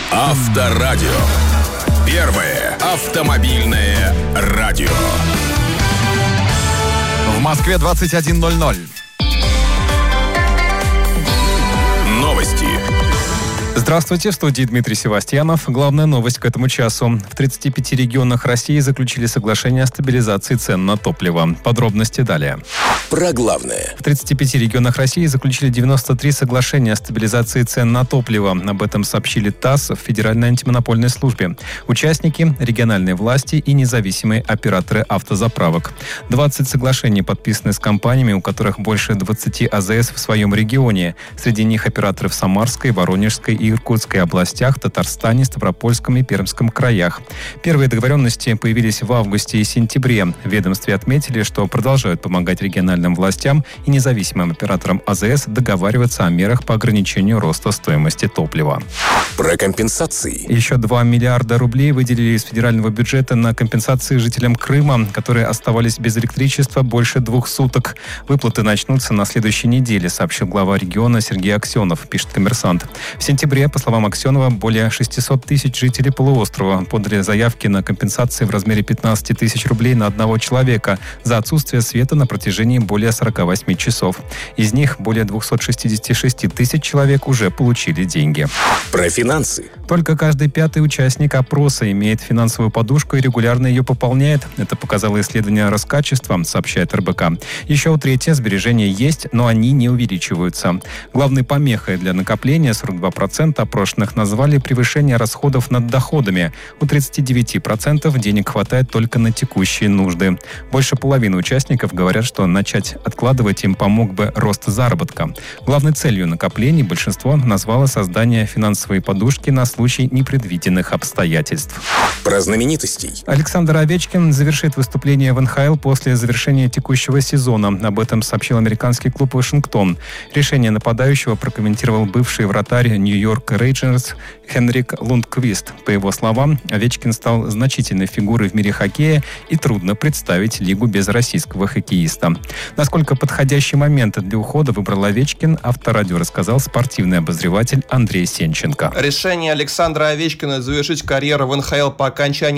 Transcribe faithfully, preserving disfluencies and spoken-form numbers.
Авторадио. Первое автомобильное радио. В Москве двадцать один ноль ноль. Новости. Здравствуйте, в студии Дмитрий Севастьянов. Главная новость к этому часу. В тридцати пяти регионах России заключили соглашение о стабилизации цен на топливо. Подробности далее. Про главное. В тридцати пяти регионах России заключили девяносто три соглашения о стабилизации цен на топливо. Об этом сообщили ТАСС в Федеральной антимонопольной службе. Участники – региональные власти и независимые операторы автозаправок. двадцать соглашений подписаны с компаниями, у которых больше двадцати АЗС в своем регионе. Среди них операторы в Самарской, Воронежской и Иркутской областях, Татарстане, Ставропольском и Пермском краях. Первые договоренности появились в августе и сентябре. В ведомстве отметили, что продолжают помогать региональным властям и независимым операторам АЗС договариваться о мерах по ограничению роста стоимости топлива. Про компенсации. Еще два миллиарда рублей выделили из федерального бюджета на компенсации жителям Крыма, которые оставались без электричества больше двух суток. Выплаты начнутся на следующей неделе, сообщил глава региона Сергей Аксенов, пишет «Коммерсант». В сентябре, по словам Аксенова, более шестисот тысяч жителей полуострова подали заявки на компенсации в размере пятнадцати тысяч рублей на одного человека за отсутствие света на протяжении более сорока восьми часов. Из них более двухсот шестидесяти шести тысяч человек уже получили деньги. Про финансы. Только каждый пятый участник опроса имеет финансовую подушку и регулярно ее пополняет. Это показало исследование Роскачества, сообщает эр бэ ка. Еще у трети сбережения есть, но они не увеличиваются. Главной помехой для накопления сорок два процента опрошенных назвали превышение расходов над доходами. У тридцати девяти процентов денег хватает только на текущие нужды. Больше половины участников говорят, что начать откладывать им помог бы рост заработка. Главной целью накоплений большинство назвало создание финансовой подушки на случай непредвиденных обстоятельств. Про знаменитостей. Александр Овечкин завершит выступление в эн ха эл после завершения текущего сезона. Об этом сообщил американский клуб «Вашингтон». Решение нападающего прокомментировал бывший вратарь Нью-Йорк Рейнджерс Хенрик Лундквист. По его словам, Овечкин стал значительной фигурой в мире хоккея и трудно представить лигу без российского хоккеиста. Насколько подходящий момент для ухода выбрал Овечкин, Авторадио рассказал спортивный обозреватель Андрей Сенченко. Решение Александра Овечкина завершить карьеру в эн ха эл по окончании